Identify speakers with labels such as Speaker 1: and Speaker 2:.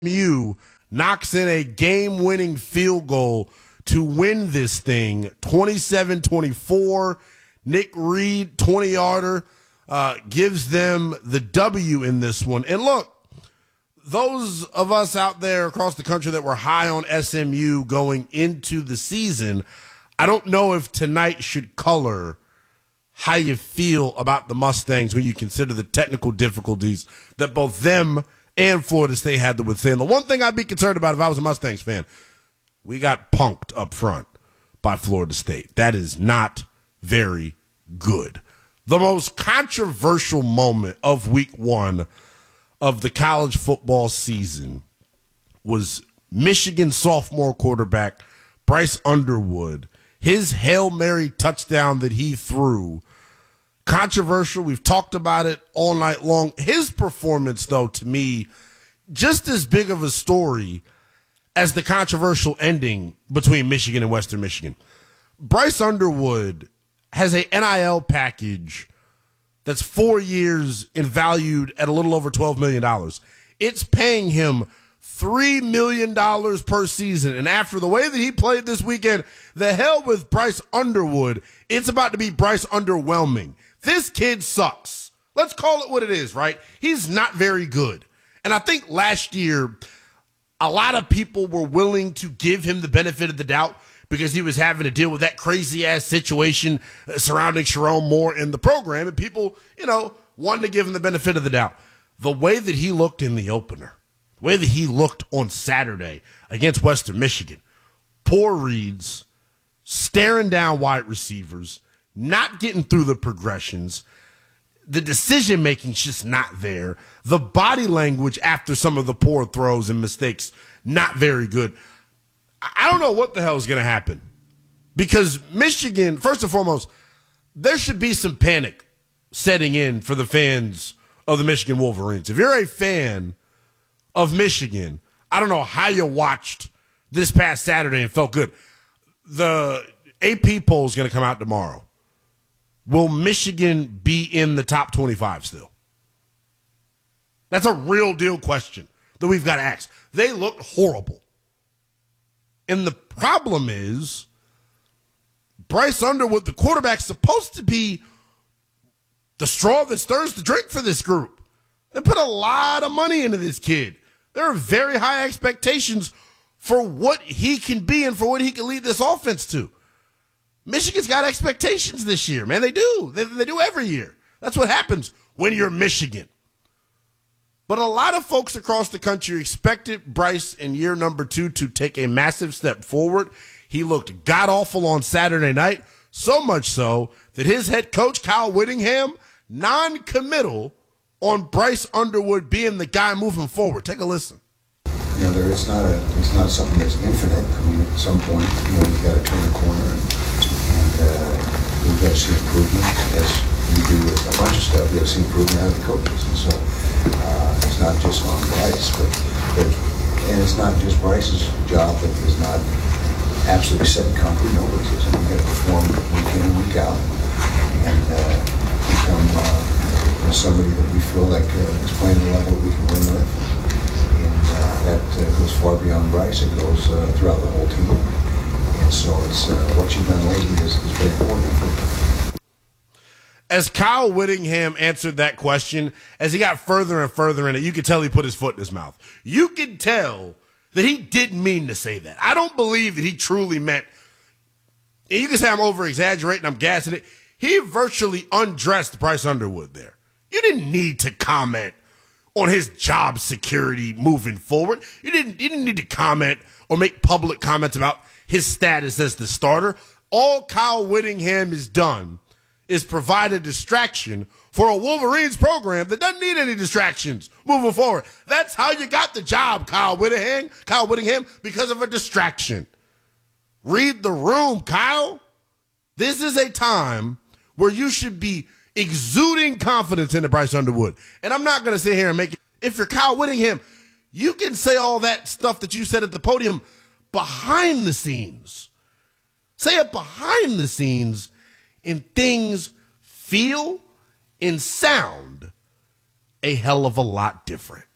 Speaker 1: SMU knocks in a game-winning field goal to win this thing, 27-24. Nick Reed, 20-yarder, gives them the W in this one. And look, those of us out there across the country that were high on SMU going into the season, I don't know if tonight should color how you feel about the Mustangs when you consider the technical difficulties that both them and Florida State had to withstand. The one thing I'd be concerned about if I was a Mustangs fan, we got punked up front by Florida State. That is not very good. The most controversial moment of week one of the college football season was Michigan sophomore quarterback Bryce Underwood. His Hail Mary touchdown that he threw, controversial. We've talked about it all night long. His performance, though, to me, just as big of a story as the controversial ending between Michigan and Western Michigan. Bryce Underwood has a NIL package that's 4 years and valued at a little over $12 million. It's paying him $3 million per season. And after the way that he played this weekend, the hell with Bryce Underwood. It's about to be Bryce Underwhelming. This kid sucks. Let's call it what it is, right? He's not very good. And I think last year, a lot of people were willing to give him the benefit of the doubt because he was having to deal with that crazy-ass situation surrounding Sherrone Moore in the program. And people, wanted to give him the benefit of the doubt. The way that he looked in the opener, the way that he looked on Saturday against Western Michigan, poor reads, staring down wide receivers, not getting through the progressions, the decision-making's just not there. The body language after some of the poor throws and mistakes, not very good. I don't know what the hell is going to happen because Michigan, first and foremost, there should be some panic setting in for the fans of the Michigan Wolverines. If you're a fan of Michigan, I don't know how you watched this past Saturday and felt good. The AP poll is going to come out tomorrow. Will Michigan be in the top 25 still? That's a real deal question that we've got to ask. They looked horrible. And the problem is Bryce Underwood, the quarterback's supposed to be the straw that stirs the drink for this group. They put a lot of money into this kid. There are very high expectations for what he can be and for what he can lead this offense to. Michigan's got expectations this year, man. They do. They do every year. That's what happens when you're Michigan. But a lot of folks across the country expected Bryce in year number 2 to take a massive step forward. He looked god-awful on Saturday night, so much so that his head coach, Kyle Whittingham, non-committal on Bryce Underwood being the guy moving forward. Take a listen.
Speaker 2: It's not something that's infinite. I mean, at some point, you've got to turn the corner and we've got to see improvement, as we do with a bunch of stuff. We've got to see improvement out of the coaches. And so it's not just on Bryce, and it's not just Bryce's job that is not absolutely set in concrete. Nobody's is. We've got to perform week in and week out and become somebody that we feel like is playing the level we can win with. And that goes far beyond Bryce. It goes throughout the whole team. And so it's what you've done lately is very important.
Speaker 1: As Kyle Whittingham answered that question, as he got further and further in it, you could tell he put his foot in his mouth. You could tell that he didn't mean to say that. I don't believe that he truly meant, and you can say I'm over-exaggerating, I'm gassing it. He virtually undressed Bryce Underwood there. You didn't need to comment on his job security moving forward. You didn't need to comment or make public comments about his status as the starter. All Kyle Whittingham has done is provide a distraction for a Wolverines program that doesn't need any distractions moving forward. That's how you got the job, Kyle Whittingham, because of a distraction. Read the room, Kyle. This is a time where you should be exuding confidence into Bryce Underwood. And I'm not going to sit here and make it. If you're Kyle Whittingham, you can say all that stuff that you said at the podium behind the scenes. Say it behind the scenes, and things feel and sound a hell of a lot different.